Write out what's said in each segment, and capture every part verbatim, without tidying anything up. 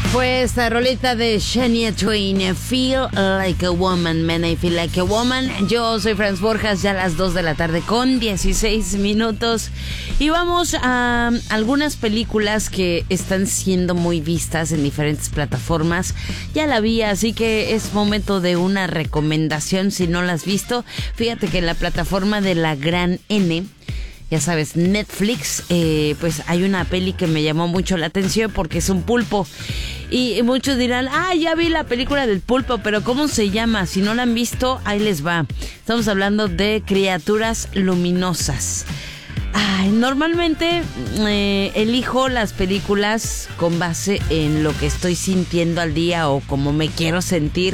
Fue esta rolita de Shania Twain, Feel Like a Woman, Man, I Feel Like a Woman. Yo soy Franz Borjas, ya a las dos de la tarde con dieciséis minutos. Y vamos a algunas películas que están siendo muy vistas en diferentes plataformas. Ya la vi, así que es momento de una recomendación si no la has visto. Fíjate que en la plataforma de la Gran N, ya sabes, Netflix, eh, pues hay una peli que me llamó mucho la atención porque es un pulpo. Y muchos dirán, ah, ya vi la película del pulpo, pero ¿cómo se llama? Si no la han visto, ahí les va. Estamos hablando de Criaturas Luminosas. Ay, normalmente eh, elijo las películas con base en lo que estoy sintiendo al día o como me quiero sentir.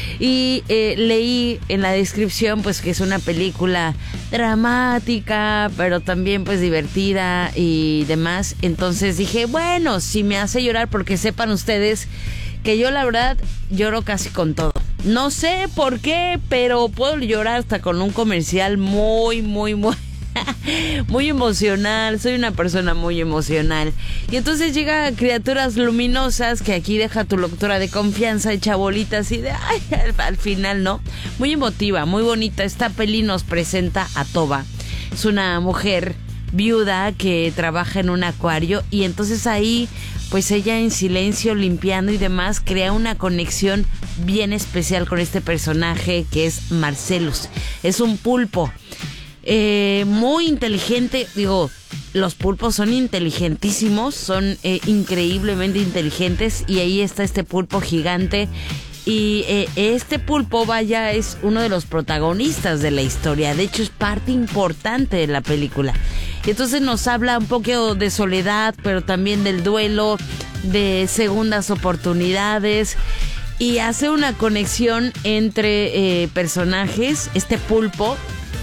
Y eh, leí en la descripción pues que es una película dramática, pero también pues divertida y demás. Entonces dije, bueno, si me hace llorar, porque sepan ustedes que yo la verdad lloro casi con todo. No sé por qué, pero puedo llorar hasta con un comercial muy, muy, muy... muy emocional, soy una persona muy emocional. Y entonces llega Criaturas Luminosas, que aquí deja tu lectora de confianza hecha bolitas y de ay, al, al final, ¿no? Muy emotiva, muy bonita. Esta peli nos presenta a Toba. Es una mujer viuda que trabaja en un acuario y entonces ahí, pues ella en silencio, limpiando y demás, crea una conexión bien especial con este personaje que es Marcellus. Es un pulpo. Eh, muy inteligente, digo, los pulpos son inteligentísimos, son eh, increíblemente inteligentes y ahí está este pulpo gigante y eh, este pulpo, vaya, es uno de los protagonistas de la historia, de hecho es parte importante de la película. Y entonces nos habla un poco de soledad, pero también del duelo, de segundas oportunidades. Y hace una conexión entre eh, personajes, este pulpo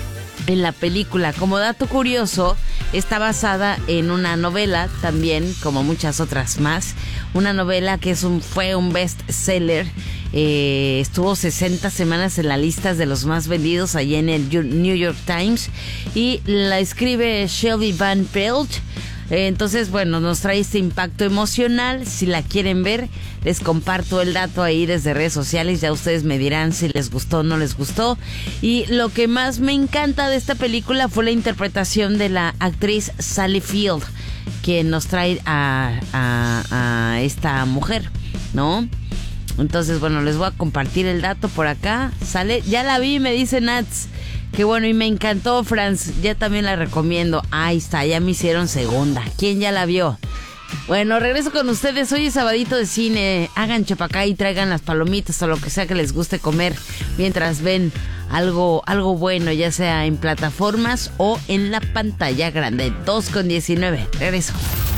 en la película. Como dato curioso, está basada en una novela también, como muchas otras más. Una novela que es un, fue un bestseller. Eh, estuvo sesenta semanas en las listas de los más vendidos allá en el New York Times. Y la escribe Shelby Van Pelt. Entonces, bueno, nos trae este impacto emocional. Si la quieren ver, les comparto el dato ahí desde redes sociales. Ya ustedes me dirán si les gustó o no les gustó. Y lo que más me encanta de esta película fue la interpretación de la actriz Sally Field, que nos trae a, a, a esta mujer, ¿no? Entonces, bueno, les voy a compartir el dato por acá. Sale, ya la vi, me dice Nats. Qué bueno, y me encantó, Franz. Ya también la recomiendo. Ahí está, ya me hicieron segunda. ¿Quién ya la vio? Bueno, regreso con ustedes. Hoy es sabadito de cine. Hagan chapacá y traigan las palomitas o lo que sea que les guste comer mientras ven algo, algo bueno, ya sea en plataformas o en la pantalla grande. dos con diecinueve. Regreso.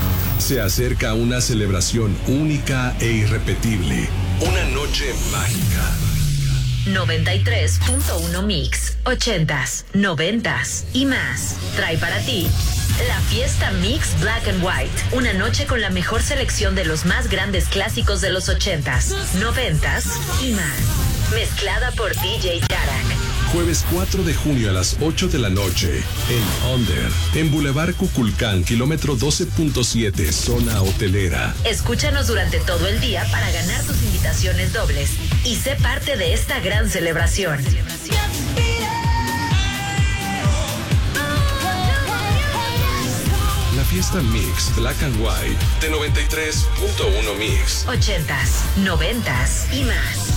Se acerca una celebración única e irrepetible. Una noche mágica. noventa y tres punto uno Mix, ochentas, noventas y más. Trae para ti la fiesta Mix Black and White. Una noche con la mejor selección de los más grandes clásicos de los ochentas, noventas y más. Mezclada por D J Yarak. Jueves cuatro de junio a las ocho de la noche en Under, en Boulevard Cuculcán, kilómetro doce punto siete, zona hotelera. Escúchanos durante todo el día para ganar tus invitaciones dobles y sé parte de esta gran celebración. La fiesta Mix Black and White de noventa y tres punto uno Mix. ochentas, noventas y más.